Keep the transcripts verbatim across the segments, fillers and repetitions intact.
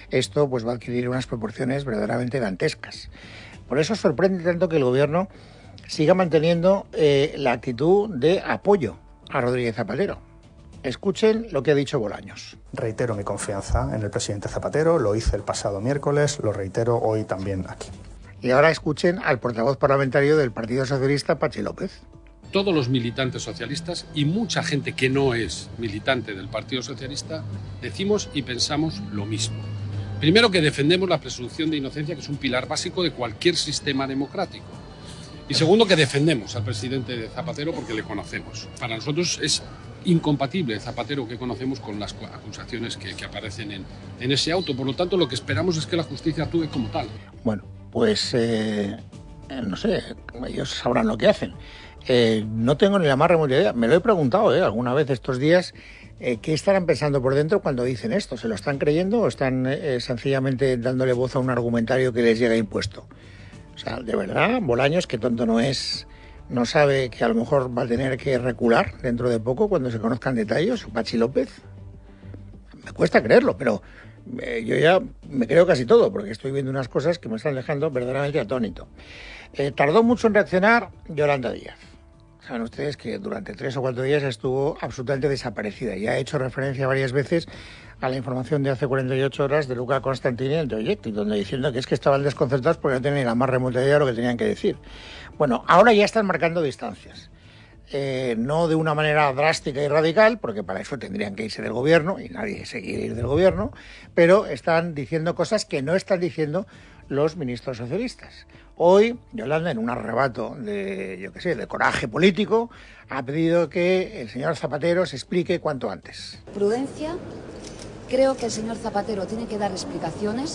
esto pues va a adquirir unas proporciones verdaderamente dantescas. Por eso sorprende tanto que el Gobierno siga manteniendo eh, la actitud de apoyo a Rodríguez Zapatero. Escuchen lo que ha dicho Bolaños. Reitero mi confianza en el presidente Zapatero, lo hice el pasado miércoles, lo reitero hoy también aquí. Y ahora escuchen al portavoz parlamentario del Partido Socialista, Patxi López. Todos los militantes socialistas y mucha gente que no es militante del Partido Socialista decimos y pensamos lo mismo. Primero, que defendemos la presunción de inocencia, que es un pilar básico de cualquier sistema democrático. Y segundo, que defendemos al presidente Zapatero porque le conocemos. Para nosotros es incompatible el Zapatero que conocemos con las acusaciones que, que aparecen en, en ese auto. Por lo tanto, lo que esperamos es que la justicia actúe como tal. Bueno, pues eh, no sé, ellos sabrán lo que hacen. Eh, no tengo ni la más remota idea. Me lo he preguntado eh, alguna vez estos días. Eh, ¿Qué estarán pensando por dentro cuando dicen esto? ¿Se lo están creyendo o están eh, sencillamente dándole voz a un argumentario que les llega impuesto? O sea, de verdad, Bolaños, que tonto no es, no sabe que a lo mejor va a tener que recular dentro de poco cuando se conozcan detalles. Patxi López, me cuesta creerlo, pero eh, yo ya me creo casi todo, porque estoy viendo unas cosas que me están dejando verdaderamente atónito. Eh, tardó mucho en reaccionar Yolanda Díaz. Saben ustedes que durante tres o cuatro días estuvo absolutamente desaparecida. Ya he hecho referencia varias veces a la información de hace cuarenta y ocho horas de Luca Constantini en el Objective, donde diciendo que es que estaban desconcertados porque no tenían la más remota idea de lo que tenían que decir. Bueno, ahora ya están marcando distancias. Eh, no de una manera drástica y radical, porque para eso tendrían que irse del gobierno, y nadie se quiere ir del gobierno, pero están diciendo cosas que no están diciendo los ministros socialistas. Hoy, Yolanda, en un arrebato de, yo qué sé, de coraje político, ha pedido que el señor Zapatero se explique cuanto antes. Prudencia. Creo que el señor Zapatero tiene que dar explicaciones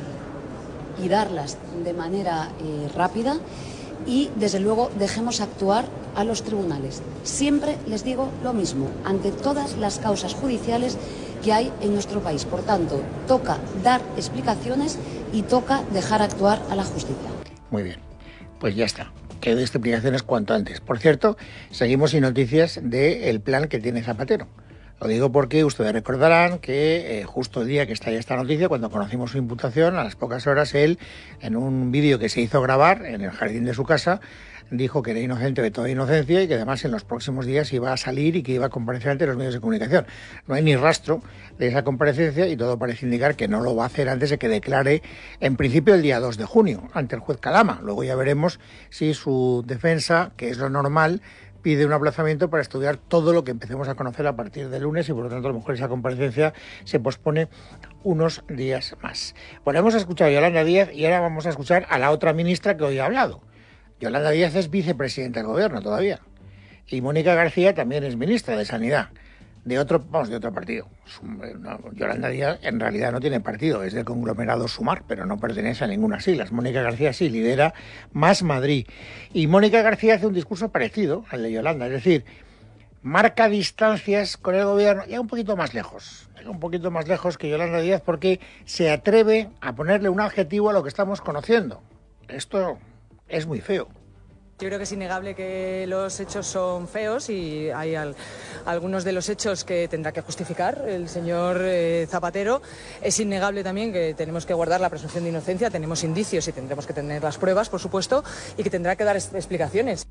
y darlas de manera eh, rápida y, desde luego, dejemos actuar a los tribunales. Siempre les digo lo mismo, ante todas las causas judiciales que hay en nuestro país. Por tanto, toca dar explicaciones y toca dejar actuar a la justicia. Muy bien, pues ya está. Que dé explicaciones cuanto antes. Por cierto, seguimos sin noticias del plan que tiene Zapatero. Lo digo porque ustedes recordarán que eh, justo el día que estalla esta noticia, cuando conocimos su imputación, a las pocas horas él, en un vídeo que se hizo grabar en el jardín de su casa, dijo que era inocente de toda inocencia y que además en los próximos días iba a salir y que iba a comparecer ante los medios de comunicación. No hay ni rastro de esa comparecencia y todo parece indicar que no lo va a hacer antes de que declare, en principio, el día dos de junio, ante el juez Calama. Luego ya veremos si su defensa, que es lo normal, pide un aplazamiento para estudiar todo lo que empecemos a conocer a partir del lunes y por lo tanto a lo mejor esa comparecencia se pospone unos días más. Bueno, hemos escuchado a Yolanda Díaz y ahora vamos a escuchar a la otra ministra que hoy ha hablado. Yolanda Díaz es vicepresidenta del gobierno todavía y Mónica García también es ministra de Sanidad, de otro, vamos, de otro partido. No, Yolanda Díaz en realidad no tiene partido, es del conglomerado Sumar, pero no pertenece a ninguna siglas. Mónica García sí lidera Más Madrid. Y Mónica García hace un discurso parecido al de Yolanda, es decir, marca distancias con el gobierno, ya un poquito más lejos, un poquito más lejos que Yolanda Díaz, porque se atreve a ponerle un adjetivo a lo que estamos conociendo. Esto es muy feo. Yo creo que es innegable que los hechos son feos y hay al, algunos de los hechos que tendrá que justificar el señor eh, Zapatero. Es innegable también que tenemos que guardar la presunción de inocencia, tenemos indicios y tendremos que tener las pruebas, por supuesto, y que tendrá que dar explicaciones.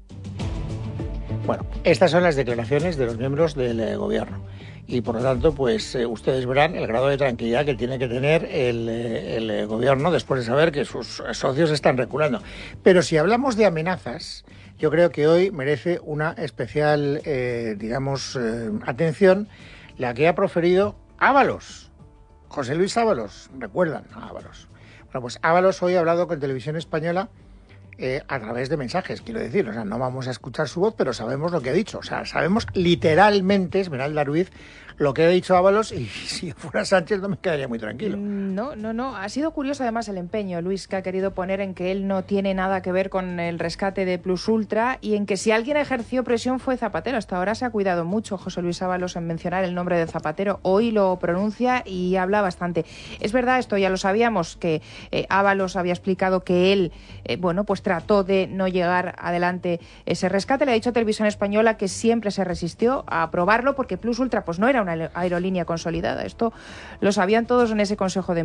Bueno, estas son las declaraciones de los miembros del eh, gobierno. Y por lo tanto, pues eh, ustedes verán el grado de tranquilidad que tiene que tener el, eh, el eh, gobierno después de saber que sus socios están reculando. Pero si hablamos de amenazas, yo creo que hoy merece una especial, eh, digamos, eh, atención la que ha proferido Ábalos, José Luis Ábalos, recuerdan a Ábalos. Bueno, pues Ábalos hoy ha hablado con Televisión Española Eh, a través de mensajes, quiero decir, o sea, no vamos a escuchar su voz, pero sabemos lo que ha dicho, o sea, sabemos literalmente, Esmeralda Ruiz, lo que ha dicho Ábalos, y si fuera Sánchez no me quedaría muy tranquilo. No, no, no, ha sido curioso además el empeño, Luis, que ha querido poner en que él no tiene nada que ver con el rescate de Plus Ultra y en que si alguien ejerció presión fue Zapatero. Hasta ahora se ha cuidado mucho José Luis Ábalos en mencionar el nombre de Zapatero, hoy lo pronuncia y habla bastante. Es verdad, esto ya lo sabíamos, que eh, Ábalos había explicado que él, eh, bueno, pues trató de no llegar adelante ese rescate. Le ha dicho a Televisión Española que siempre se resistió a aprobarlo porque Plus Ultra pues no era una aerolínea consolidada. Esto lo sabían todos en ese Consejo de